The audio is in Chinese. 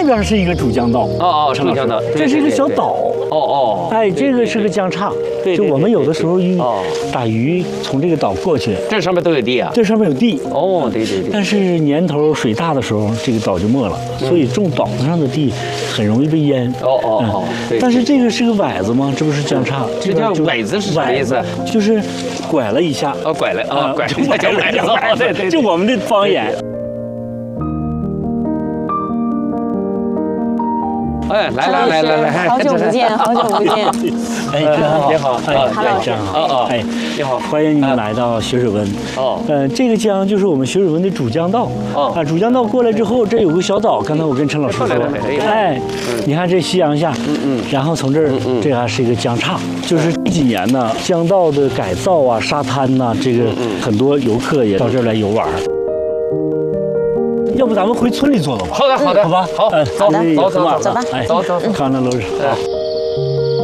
那边是一个主江道。 哦，主江道， 这是一个小岛。 哦。 哎，这个是个江岔。就我们有的时候打鱼从这个岛过去， 这上面都有地啊。 这上面有地。 哦，对。 但是年头水大的时候，这个岛就没了，所以种岛子上的地很容易被淹。 哦。 但是这个是个崴子吗？这不是江岔。 这叫崴子是什么意思？ 就是拐了一下。 拐了啊，拐了一下叫崴子。对， 就我们的方言。 哎，来， 好久不见。 哎， 你好， 张好，哎， 你好， 欢迎你们来到雪水温。这个江就是我们雪水温的主江道。主江道过来之后，这有个小岛，刚才我跟陈老师说，哎，你看这夕阳下，然后从这儿，这还是一个江岔，就是这几年呢，江道的改造啊，沙滩呐，这个很多游客也到这儿来游玩。要不咱们回村里坐坐吧？ 好的， 好吧， 好，走吧， 哎，走，看那楼上。